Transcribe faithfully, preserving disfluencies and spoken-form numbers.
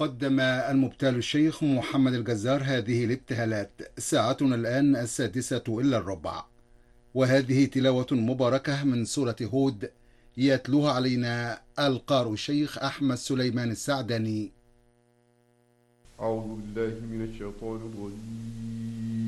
قدم المبتال الشيخ محمد الجزار هذه الابتهالات. ساعتنا الآن السادسة إلا الربع، وهذه تلاوة مباركة من سورة هود يتلوها علينا القارئ الشيخ أحمد سليمان السعدني. أعوذ بالله من الشيطان الرجيم.